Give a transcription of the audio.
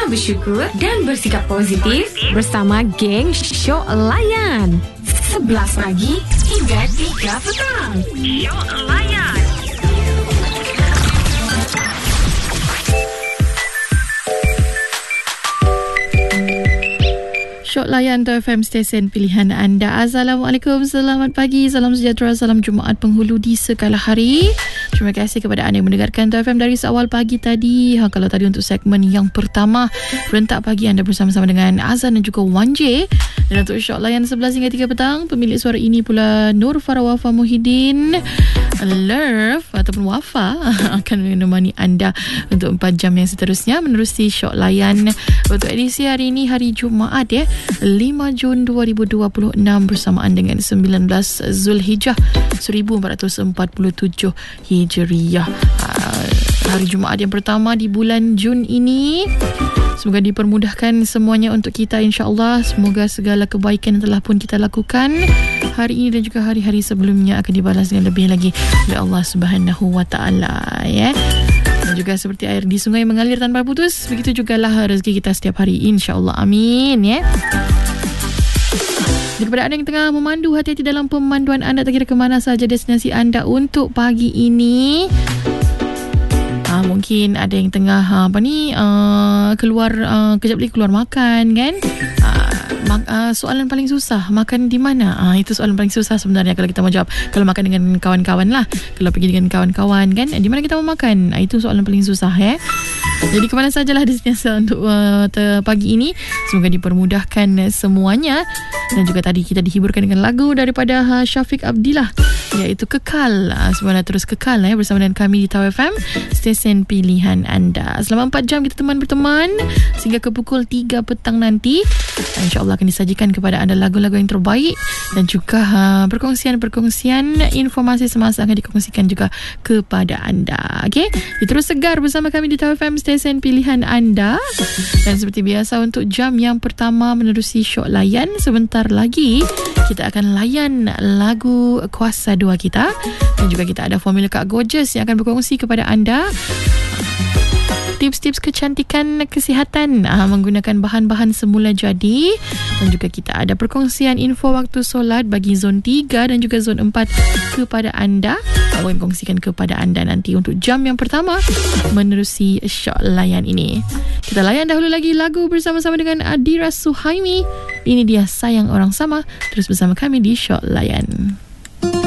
bersyukur dan bersikap positif bersama geng Syok Layan. 11 pagi hingga 3 petang. Syok Layan. Syok Layan tu FM stesen pilihan anda. Assalamualaikum, selamat pagi, salam sejahtera, salam Jumaat penghulu di segala hari. Terima kasih kepada anda yang mendengarkan tu FM dari seawal pagi tadi. Kalau tadi untuk segmen yang pertama, Rentak Pagi, anda bersama-sama dengan Azan dan juga Wan J. Dan untuk Syok Layan 11 hingga 3 petang, pemilik suara ini pula Nur Farah Wafa Muhyiddin Love ataupun Wafa akan menemani anda untuk 4 jam yang seterusnya menerusi Syok Layan untuk edisi hari ini, hari Jumaat 5 Jun 2026 bersamaan dengan 19 Zulhijjah 1447 Hijriyah. Hari Jumaat yang pertama di bulan Jun ini. Semoga dipermudahkan semuanya untuk kita, insya-Allah. Semoga segala kebaikan yang telah pun kita lakukan hari ini dan juga hari-hari sebelumnya akan dibalas dengan lebih lagi oleh Allah Subhanahu wa taala, ya. Dan juga seperti air di sungai mengalir tanpa putus, begitu jugalah rezeki kita setiap hari, insya-Allah. Amin, ya. Kepada anda yang tengah memandu, hati-hati dalam pemanduan anda, tak kira ke mana saja destinasi anda untuk pagi ini. Mungkin ada yang tengah keluar kejap lagi keluar makan, kan? Soalan paling susah, makan di mana? Itu soalan paling susah sebenarnya kalau kita mau jawab. Kalau makan dengan kawan-kawan lah, kalau pergi dengan kawan-kawan, kan, di mana kita mau makan? Itu soalan paling susah, ya. Jadi ke mana sajalah destinasi untuk pagi ini. Semoga dipermudahkan semuanya. Dan juga tadi kita dihiburkan dengan lagu daripada Syafiq Abdillah, iaitu Kekal. Semoga terus kekal bersama dengan kami di Tau FM, stesen pilihan anda. Selama 4 jam kita berteman sehingga ke pukul 3 petang nanti. InsyaAllah akan disajikan kepada anda lagu-lagu yang terbaik dan juga perkongsian informasi semasa akan dikongsikan juga kepada anda. Okey, terus segar bersama kami di Tau FM, stesen pilihan anda. Dan seperti biasa untuk jam yang pertama menerusi Syok Layan, sebentar lagi kita akan layan lagu Kuasa 2 kita. Dan juga kita ada Formula Kak Gorgeous yang akan berkongsi kepada anda tips-tips kecantikan kesihatan menggunakan bahan-bahan semula jadi. Dan juga kita ada perkongsian info waktu solat bagi zon 3 dan juga zon 4 kepada anda. Akan kongsikan kepada anda nanti untuk jam yang pertama menerusi Syok Layan ini. Kita layan dahulu lagi lagu bersama-sama dengan Adira Suhaimi. Ini dia Sayang Orang Sama. Terus bersama kami di Syok Layan.